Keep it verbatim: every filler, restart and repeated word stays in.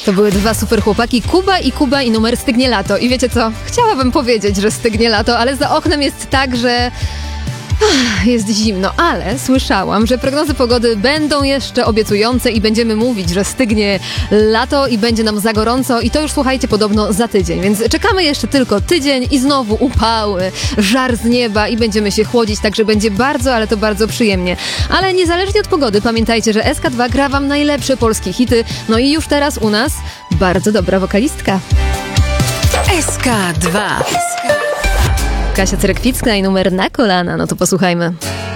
To były dwa super chłopaki, Kuba i Kuba i numer Stygnie lato. I wiecie co? Chciałabym powiedzieć, że stygnie lato, ale za oknem jest tak, że jest zimno, ale słyszałam, że prognozy pogody będą jeszcze obiecujące i będziemy mówić, że stygnie lato i będzie nam za gorąco i to już, słuchajcie, podobno za tydzień, więc czekamy jeszcze tylko tydzień i znowu upały, żar z nieba i będziemy się chłodzić, także będzie bardzo, ale to bardzo przyjemnie. Ale niezależnie od pogody pamiętajcie, że S K dwa gra wam najlepsze polskie hity, no i już teraz u nas bardzo dobra wokalistka. S K dwa. Kasia Cerekwicka i numer Na kolana, no to posłuchajmy.